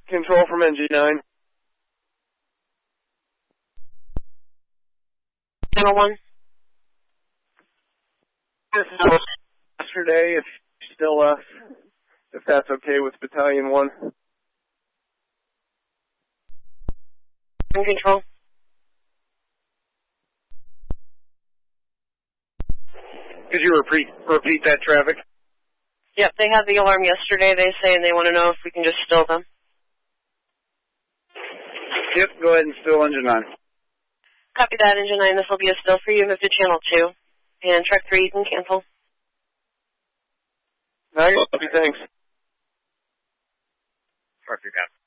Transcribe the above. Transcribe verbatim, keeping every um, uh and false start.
Control from N G nine. Channel one. This is yesterday, if still, uh, if that's okay with Battalion one. In control. Could you repeat, repeat that traffic? Yep, they had the alarm yesterday, they say, and they want to know if we can just still them. Yep, go ahead and still engine nine. Copy that, engine nine. This will be a still for you. Move to channel two. And truck three, you can cancel. All right, thanks. Truck three,